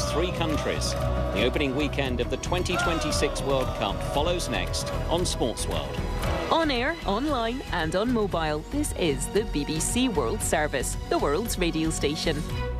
3 countries. The opening weekend of the 2026 World Cup follows next on Sports World. On air, online and on mobile, this is the BBC World Service, the world's radio station.